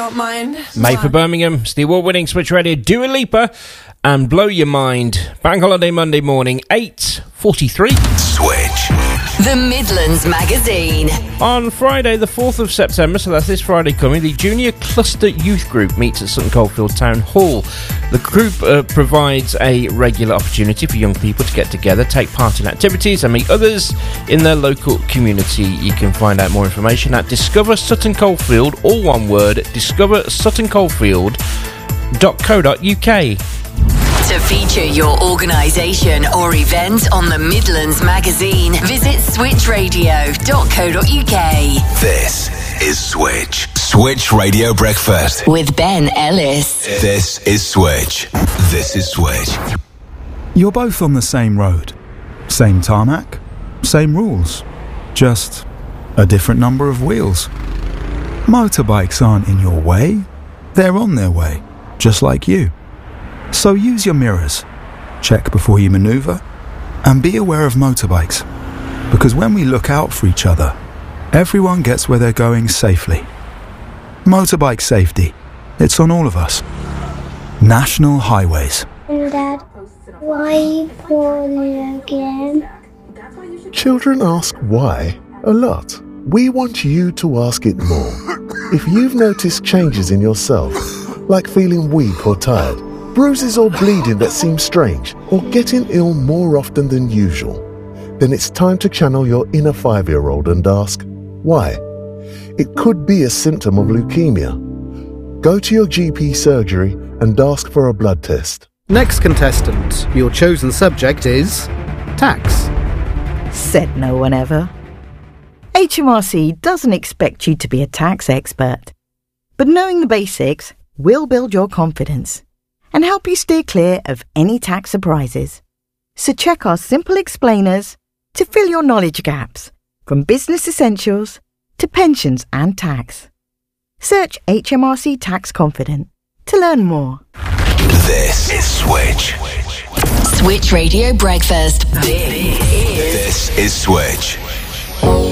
don't mind. Made for Birmingham, it's the award-winning Switch Radio Dua Lipa and Blow Your Mind. Bank Holiday Monday morning, 8:43. Switch. The Midlands Magazine. On Friday, the 4th of September, so that's this Friday coming, the Junior Cluster Youth Group meets at Sutton Coldfield Town Hall. The group provides a regular opportunity for young people to get together, take part in activities and meet others in their local community. You can find out more information at Discover Sutton Coldfield, all one word, discoversuttoncoldfield.co.uk. To feature your organisation or event on the Midlands Magazine, visit switchradio.co.uk. This is Switch. Switch Radio Breakfast. With Ben Ellis. This is Switch. This is Switch. You're both on the same road. Same tarmac, same rules. Just a different number of wheels. Motorbikes aren't in your way. They're on their way, just like you. So use your mirrors, check before you manoeuvre, and be aware of motorbikes. Because when we look out for each other, everyone gets where they're going safely. Motorbike safety, it's on all of us. National Highways. Dad, why are you falling again? Children ask why a lot. We want you to ask it more. If you've noticed changes in yourself, like feeling weak or tired, bruises or bleeding that seem strange, or getting ill more often than usual, then it's time to channel your inner 5-year-old and ask, why? It could be a symptom of leukemia. Go to your GP surgery and ask for a blood test. Next contestant, your chosen subject is tax. Said no one ever. HMRC doesn't expect you to be a tax expert, but knowing the basics will build your confidence and help you steer clear of any tax surprises. So check our simple explainers to fill your knowledge gaps, from business essentials to pensions and tax. Search HMRC Tax Confident to learn more. This is Switch. Switch Radio Breakfast. This is Switch.